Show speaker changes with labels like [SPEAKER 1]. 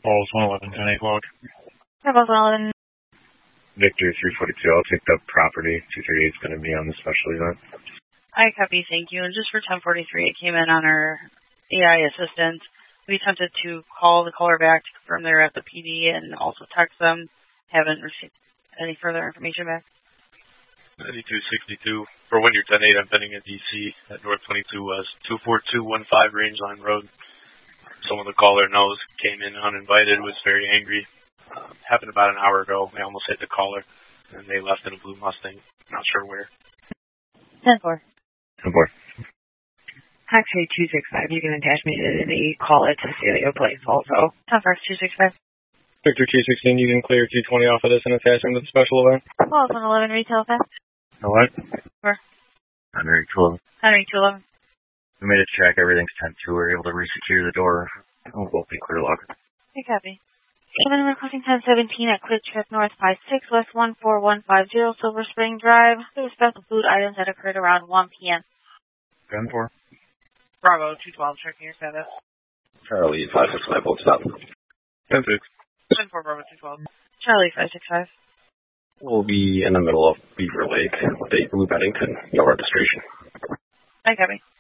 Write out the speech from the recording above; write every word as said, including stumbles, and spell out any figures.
[SPEAKER 1] Balls one eleven, ten eight log.
[SPEAKER 2] Yeah, Balls one eleven.
[SPEAKER 3] Victor three forty-two, I'll take the property. two thirty-eight is going to be on the special event.
[SPEAKER 2] I copy, thank you. And just for ten forty-three, it came in on our A I assistant. We attempted to call the caller back to confirm they're at the P D and also text them. Haven't received any further information back.
[SPEAKER 1] ninety-two sixty-two. For when you're ten eight, I'm pending at D C at North twenty-two West, two four two one five Rangeline Road. Someone the caller knows came in uninvited, was very angry. Uh, happened about an hour ago. I almost hit the caller, and they left in a blue Mustang. Not sure where.
[SPEAKER 2] ten four.
[SPEAKER 3] ten four.
[SPEAKER 4] Actually, two six five. You can attach me to the call it to Celia Place also.
[SPEAKER 2] ten four, two six five.
[SPEAKER 5] Victor two sixteen, you can clear two twenty off of this and attach him to the special event.
[SPEAKER 2] Balls one eleven, retail fast.
[SPEAKER 3] You know what?
[SPEAKER 2] Where?
[SPEAKER 3] Henry two eleven.
[SPEAKER 2] Henry two eleven.
[SPEAKER 3] We made a check. Everything's ten two. We were able to resecure the door. We'll both be clear locker.
[SPEAKER 2] I copy. Seven requesting ten seventeen at Quick Trip North five six West one four one five zero Silver Spring Drive. There were special food items that occurred around one p.m.
[SPEAKER 3] ten four.
[SPEAKER 4] Bravo two twelve, checking your status.
[SPEAKER 6] Charlie five six five, both stop.
[SPEAKER 5] ten six.
[SPEAKER 4] ten four, Bravo two twelve.
[SPEAKER 2] Charlie five six five.
[SPEAKER 6] We'll be in the middle of Beaver Lake with a Blue Bennington, no registration.
[SPEAKER 2] I copy.